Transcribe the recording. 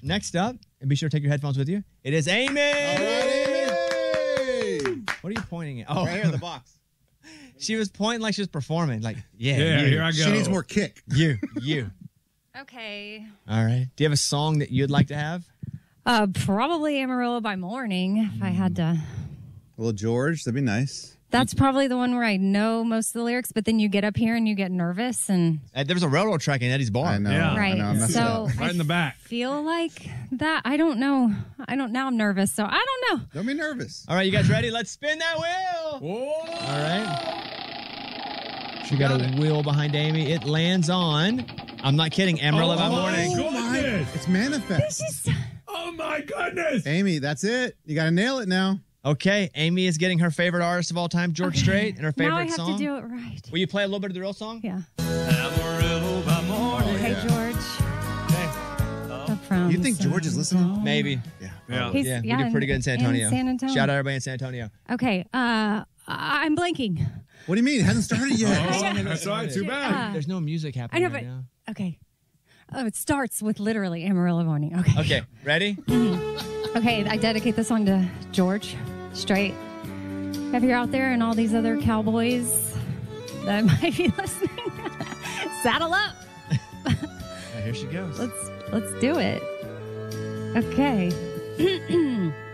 next up, and be sure to take your headphones with you, it is Amy. All right, Amy. What are you pointing at? Oh, right here in the box. She was pointing like she was performing. Like, yeah, here I go. She needs more kick. You. Okay. All right. Do you have a song that you'd like to have? Probably Amarillo by Morning, if I had to. Well, George, that'd be nice. That's probably the one where I know most of the lyrics, but then you get up here and you get nervous and There was a railroad track in Eddie's bar. I know. Yeah. right. I know, I messed So up. Right in the back. feel like that. I don't know. Now I'm nervous, so I don't know. Don't be nervous. All right, you guys ready? Let's spin that wheel. Whoa. All right. She got a wheel behind Amy. It lands on, I'm not kidding, Amarillo by Morning. Goodness. It's manifest. Oh, my goodness. Amy, that's it. You got to nail it now. Okay, Amy is getting her favorite artist of all time, George Strait, and her favorite Now I have song. to do it right. Will you play a little bit of the real song? Yeah. Amarillo by morning. Okay, George. Okay. Up from You think George is listening? Maybe. Yeah. He's, Yeah, we did pretty good in San Antonio. In San Antonio. Shout out everybody in San Antonio. Okay. I'm blanking. What do you mean? It hasn't started yet. Oh, that's all right. Too bad. There's no music I happening know, right but now. okay. Oh, it starts with literally Amarillo Morning. Okay. Okay, ready? Okay, I dedicate this song to George Strait. If you're out there and all these other cowboys that might be listening, saddle up. Here she goes. Let's do it. Okay.